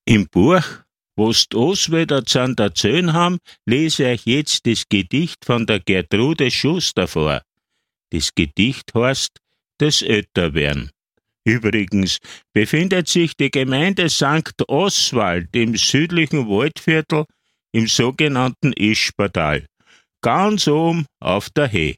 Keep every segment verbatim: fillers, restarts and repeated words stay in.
Im Buch, wo's d wieder zu erzählen haben, lese ich euch jetzt das Gedicht von der Gertrude Schuster vor. Das Gedicht heißt Das Älterwerden. Übrigens befindet sich die Gemeinde Sankt Oswald im südlichen Waldviertel im sogenannten Ispertal, ganz oben auf der Höhe.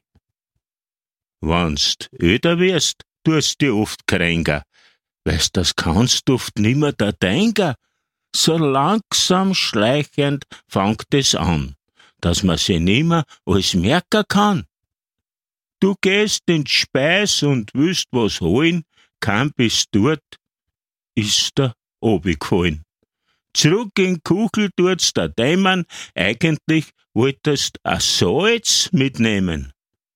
Wenn's öder wirst, tust du oft kränker, weil's das kannst oft nimmer da denken. So langsam schleichend fangt es an, dass man sich nimmer alles merken kann. Du gehst in die Speis und willst was holen, kaum bist dort, ist der obigefallen. Zurück in Kuchel tut's da dämmern, eigentlich wolltest a Salz mitnehmen.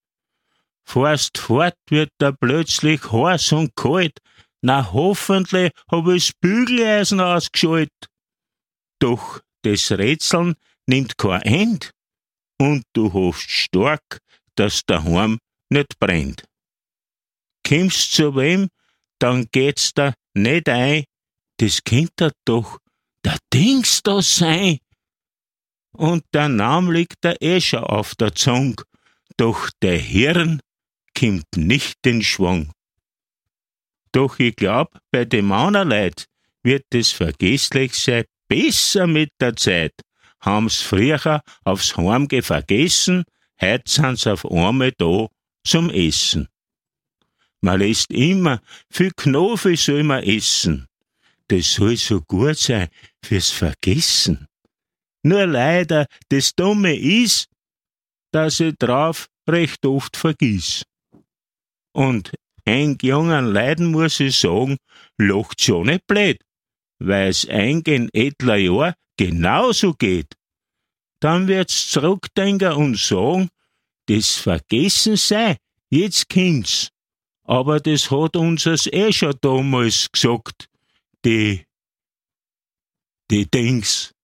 Fahrst fort, wird da plötzlich heiß und kalt, na hoffentlich hab ich's Bügeleisen ausgeschalt. Doch das Rätseln nimmt kein End, und du hoffst stark, dass daheim nicht brennt. Kommst zu wem, dann geht's da nicht ein, das kinnt da doch der Dings da sein. Und der Name liegt da eh schon auf der Zung, doch der Hirn kimmt nicht in Schwung. Doch ich glaub, bei dem Aunerleid wird das Vergesslichsein besser mit der Zeit. Haben's früher aufs Heimgehen vergessen, heut sind's auf einmal da zum Essen. Man lässt immer, viel Knofi soll man essen. Das soll so gut sein fürs Vergessen. Nur leider, das Dumme ist, dass ich drauf recht oft vergiss. Und ein jungen Leiden muss ich sagen, lacht schon nicht blöd, weil's eingehen etler Jahr genauso geht. Dann wird's zurückdenken und sagen, das Vergessen sei, jetzt kommt's. Aber das hat unsers eh schon damals gesagt, die, die Dings.